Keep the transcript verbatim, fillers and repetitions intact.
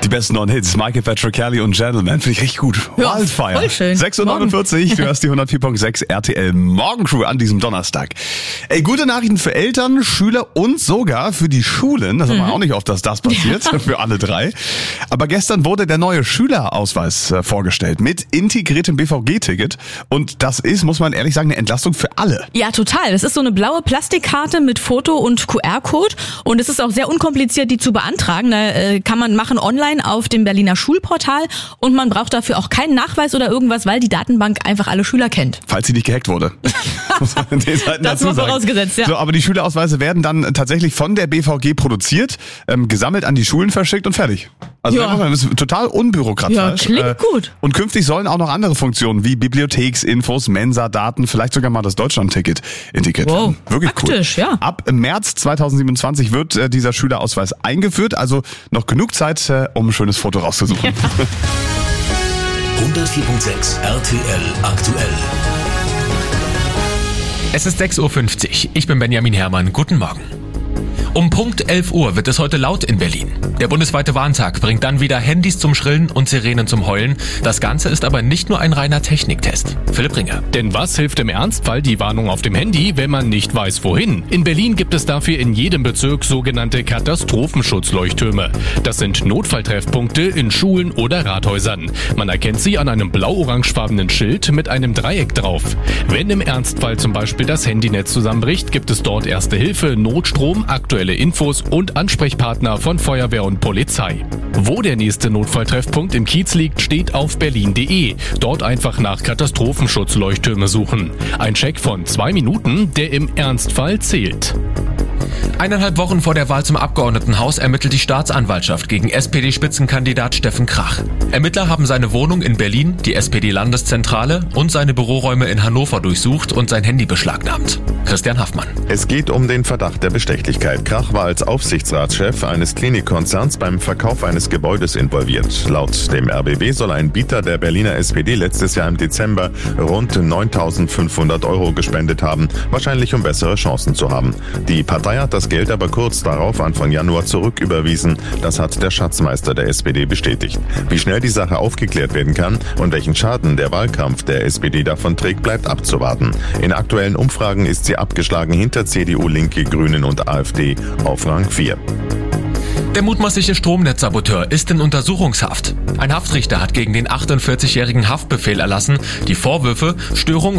Die besten neuen Hits, Michael Petrocelli und Gentleman, finde ich richtig gut. Ja, Wildfire. voll schön. sechs Uhr neunundvierzig, du hörst die hundertvier Komma sechs R T L Morgencrew an diesem Donnerstag. Ey, gute Nachrichten für Eltern, Schüler und sogar für die Schulen. Das mhm. haben wir auch nicht oft, dass das passiert, ja. für alle drei. Aber gestern wurde der neue Schülerausweis äh, vorgestellt mit integriertem B V G-Ticket. Und das ist, muss man ehrlich sagen, eine Entlastung für alle. Ja, total. Das ist so eine blaue Plastikkarte mit Foto und Q R-Code. Und es ist auch sehr unkompliziert, die zu beantragen. Da äh, kann man machen online auf dem Berliner Schulportal. Und man braucht dafür auch keinen Nachweis oder irgendwas, weil die Datenbank einfach alle Schüler kennt. Falls sie nicht gehackt wurde. Das war vorausgesetzt, ja. So, aber die Schülerausweise werden dann tatsächlich von der B V G produziert, ähm, gesammelt an die Schulen verschickt und fertig. Also ja. das ist total unbürokratisch. Ja, klingt äh, gut. Und künftig sollen auch noch andere Funktionen wie Bibliotheksinfos, Mensa-Daten, vielleicht sogar mal das Deutschland-Ticket integriert wow. werden. Wirklich Praktisch, cool. Ja. Ab März zweitausendsiebenundzwanzig wird äh, dieser Schülerausweis eingeführt, also noch genug Zeit, äh, um ein schönes Foto rauszusuchen. Ja. hundertvier Komma sechs R T L aktuell. Es ist sechs Uhr fünfzig. Ich bin Benjamin Herrmann. Guten Morgen. Um Punkt elf Uhr wird es heute laut in Berlin. Der bundesweite Warntag bringt dann wieder Handys zum Schrillen und Sirenen zum Heulen. Das Ganze ist aber nicht nur ein reiner Techniktest. Philipp Ringer. Denn was hilft im Ernstfall die Warnung auf dem Handy, wenn man nicht weiß, wohin? In Berlin gibt es dafür in jedem Bezirk sogenannte Katastrophenschutzleuchttürme. Das sind Notfalltreffpunkte in Schulen oder Rathäusern. Man erkennt sie an einem blau-orangefarbenen Schild mit einem Dreieck drauf. Wenn im Ernstfall zum Beispiel das Handynetz zusammenbricht, gibt es dort Erste Hilfe, Notstrom, aktuelle Infos und Ansprechpartner von Feuerwehr und Polizei. Wo der nächste Notfalltreffpunkt im Kiez liegt, steht auf berlin punkt de. Dort einfach nach Katastrophenschutzleuchttürme suchen. Ein Check von zwei Minuten, der im Ernstfall zählt. Eineinhalb Wochen vor der Wahl zum Abgeordnetenhaus ermittelt die Staatsanwaltschaft gegen S P D-Spitzenkandidat Steffen Krach. Ermittler haben seine Wohnung in Berlin, die S P D-Landeszentrale und seine Büroräume in Hannover durchsucht und sein Handy beschlagnahmt. Christian Haffmann. Es geht um den Verdacht der Bestechlichkeit. Krach war als Aufsichtsratschef eines Klinikkonzerns beim Verkauf eines Gebäudes involviert. Laut dem R B B soll ein Bieter der Berliner S P D letztes Jahr im Dezember rund neuntausendfünfhundert Euro gespendet haben, wahrscheinlich um bessere Chancen zu haben. Die Partei hat das Geld aber kurz darauf, Anfang Januar, zurücküberwiesen. Das hat der Schatzmeister der S P D bestätigt. Wie schnell die Sache aufgeklärt werden kann und welchen Schaden der Wahlkampf der S P D davon trägt, bleibt abzuwarten. In aktuellen Umfragen ist sie abgeschlagen hinter C D U, Linke, Grünen und AfD auf Rang vier. Der mutmaßliche Stromnetzsaboteur ist in Untersuchungshaft. Ein Haftrichter hat gegen den achtundvierzigjährigen Haftbefehl erlassen. Die Vorwürfe: Störung